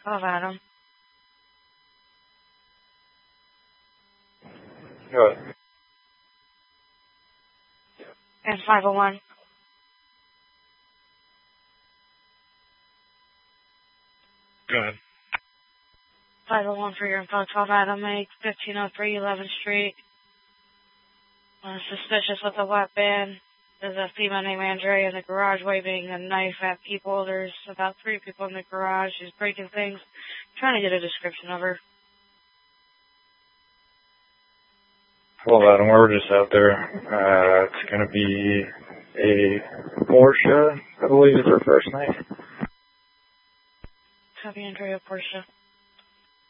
12 Adam. Good. And 501. Good. 501 for your info. 12 Adam, make 1503 11th Street. Suspicious with a weapon. There's a female named Andrea in the garage waving a knife at people. There's about 3 people in the garage. She's breaking things. Trying to get a description of her. Well, Adam, we're just out there. It's going to be a Porsche, I believe is her first name. Copy, Andrea, Porsche.